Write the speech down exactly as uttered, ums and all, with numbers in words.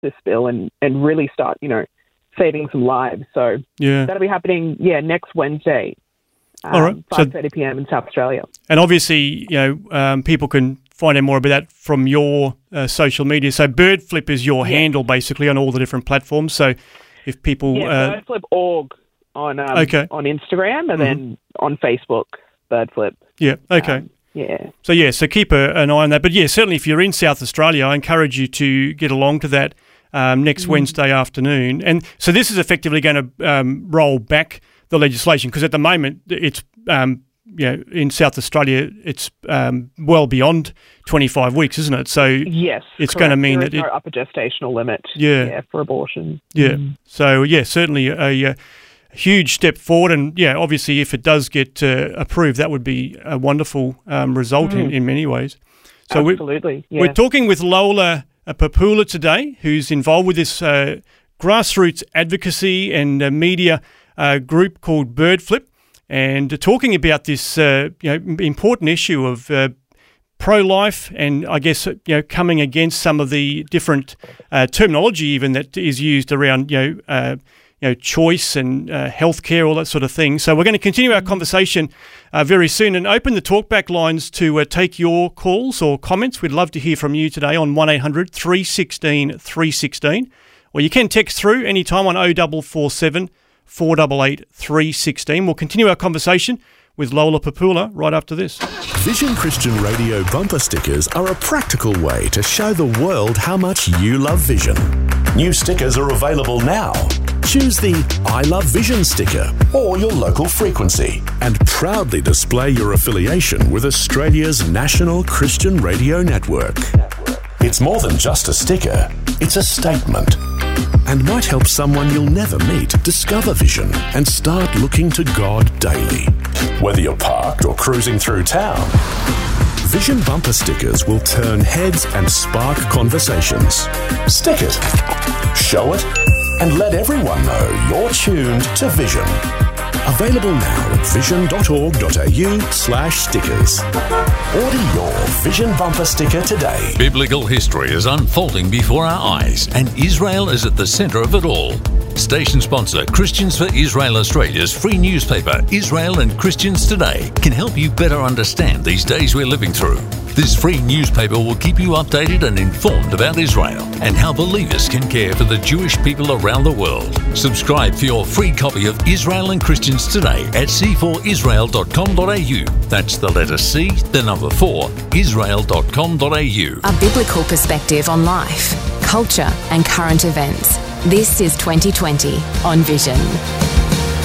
this bill and, and really start, you know, saving some lives. So yeah. that'll be happening, yeah, next Wednesday, um, All right. five thirty p.m. in South Australia. And obviously, you know, um, people can find out more about that from your uh, social media. So Birdflip is your yeah. handle, basically, on all the different platforms. So if people... Yeah, uh, Birdflip dot org on, um, okay. on Instagram and mm-hmm. then on Facebook, Birdflip. Yeah, okay. Um, yeah. So, yeah, so keep a, an eye on that. But, yeah, certainly if you're in South Australia, I encourage you to get along to that um, next mm-hmm. Wednesday afternoon. And so this is effectively going to um, roll back the legislation because at the moment it's, um, you know, in South Australia it's um, well beyond twenty-five weeks, isn't it? So yes, it's correct. going to mean there that is it, no upper gestational limit yeah. yeah, for abortion. Yeah. Mm. So, yeah, certainly a, a huge step forward. And, yeah, obviously if it does get uh, approved, that would be a wonderful um, result mm. in, in many ways. So Absolutely, we're, yeah. we're talking with Lola Papula today, who's involved with this uh, grassroots advocacy and uh, media uh, group called Birdflip, and uh, talking about this uh, you know, important issue of uh, pro-life and I guess you know coming against some of the different uh, terminology even that is used around you know uh, you know choice and uh, healthcare, all that sort of thing. So we're going to continue our conversation uh, very soon and open the talkback lines to uh, take your calls or comments. We'd love to hear from you today on one eight hundred three one six three one six, or you can text through anytime on oh four four seven four eight eight three one six. We'll continue our conversation with Lola Papula right after this. Vision Christian Radio bumper stickers are a practical way to show the world how much you love Vision. New stickers are available now. Choose the I Love Vision sticker or your local frequency and proudly display your affiliation with Australia's national Christian radio network. It's more than just a sticker, it's a statement. And might help someone you'll never meet discover Vision and start looking to God daily. Whether you're parked or cruising through town, Vision bumper stickers will turn heads and spark conversations. Stick it, show it, and let everyone know you're tuned to Vision. Available now at vision.org.au slash stickers. Order your Vision bumper sticker today. Biblical history is unfolding before our eyes, and Israel is at the centre of it all. Station sponsor Christians for Israel Australia's free newspaper, Israel and Christians Today, can help you better understand these days we're living through. This free newspaper will keep you updated and informed about Israel and how believers can care for the Jewish people around the world. Subscribe for your free copy of Israel and Christians Today at c four israel dot com dot a u. That's the letter C, the number four, israel dot com dot a u. A biblical perspective on life, culture and current events. This is twenty twenty on Vision.